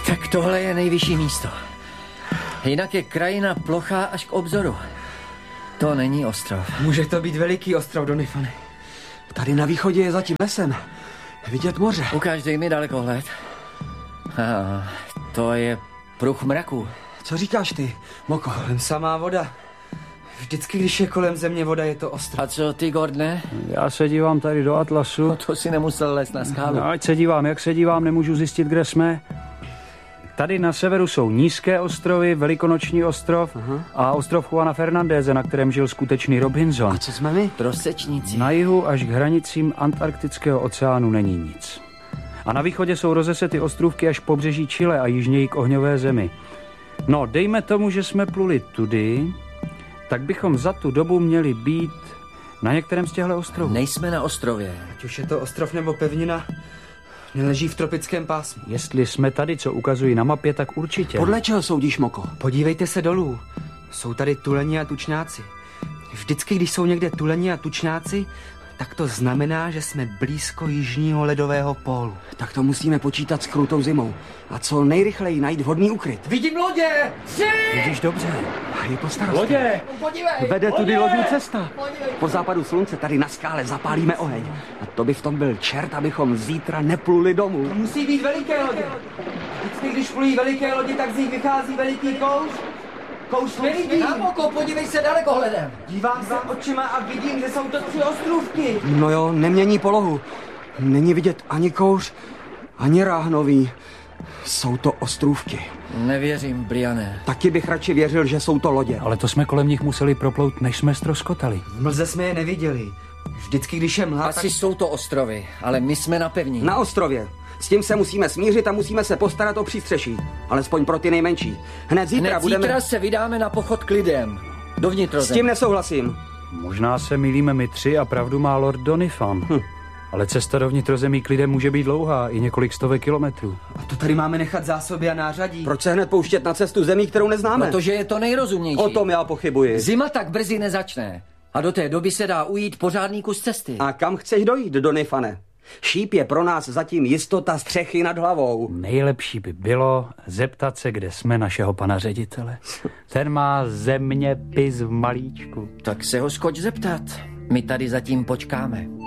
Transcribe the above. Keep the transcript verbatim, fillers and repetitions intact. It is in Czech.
Tak tohle je nejvyšší místo. Jinak je krajina plochá až k obzoru. To není ostrov. Může to být veliký ostrov, Donifane. Tady na východě je zatím lesem. Vidět moře. Ukáž, dej mi dalekohled. Ah, to je pruh mraku. Co říkáš ty, Moko? Kolem samá voda. Vždycky, když je kolem země voda, je to ostrov. A co ty, Gordne? Já se dívám tady do atlasu. No to si nemusel lézt na skálu. No, ať se dívám, jak se dívám, nemůžu zjistit, kde jsme. Tady na severu jsou nízké ostrovy, Velikonoční ostrov uh-huh. a ostrov Juana Fernandéze, na kterém žil skutečný Robinson. A co jsme my? Trosečníci. Na jihu až k hranicím Antarktického oceánu není nic. A na východě jsou rozesety ostrůvky až k pobřeží Chile a jižněji k ohňové zemi. No, dejme tomu, že jsme pluli tudy, tak bychom za tu dobu měli být na některém z těchto ostrovů. Nejsme na ostrově. Ať už je to ostrov nebo pevnina, neleží v tropickém pásmu. Jestli jsme tady, co ukazují na mapě, tak určitě. Podle čeho soudíš, Moko? Podívejte se dolů. Jsou tady tuleni a tučňáci. Vždycky, když jsou někde tuleni a tučňáci, tak to znamená, že jsme blízko jižního ledového pólu. Tak to musíme počítat s krutou zimou. A co nejrychleji najít vhodný ukryt. Vidím lodě! Tři! Vidíš dobře. A je po starosti. Lodě! Podívej! Vede tudy lodě! lodní cesta. Podívej. Po západu slunce tady na skále zapálíme oheň. A to by v tom byl čert, abychom zítra nepluli domů. To musí být veliké lodě. Vždycky, když plují veliké lodi, tak z nich vychází veliký kouř. Kouř nevidí. Na oko, podívej se dalekohledem. Dívám se očima a vidím, že jsou to tři ostrůvky. No jo, nemění polohu. Není vidět ani kouř, ani ráhnový. Jsou to ostrůvky. Nevěřím, Briane. Taky bych radši věřil, že jsou to lodě. Ale to jsme kolem nich museli proplout, než jsme ztroskotali. V mlze jsme je neviděli. Vždycky, když je mlha, Asi tak... jsou to ostrovy, ale my jsme na pevnině. Na ostrově. S tím se musíme smířit a musíme se postarat o přístřeší. Alespoň pro ty nejmenší. Hned zítra Hned budeme... zítra se vydáme na pochod k lidem. Do S vnitrozemí. tím nesouhlasím. Možná se mýlíme my tři a pravdu má Lord Doniphan. Hm. Ale cesta do vnitrozemí k lidem může být dlouhá, i několik stovek kilometrů. A to tady máme nechat zásoby a nářadí. Proč se hned pouštět na cestu zemí, kterou neznáme? Protože je to nejrozumnější. O tom já pochybuji. Zima tak brzy nezačne. A do té doby se dá ujít pořádný kus cesty. A kam chceš dojít, Donifane? Šíp je pro nás zatím jistota střechy nad hlavou. Nejlepší by bylo zeptat se, kde jsme našeho pana ředitele. Ten má zeměpis v malíčku. Tak se ho skoč zeptat. My tady zatím počkáme.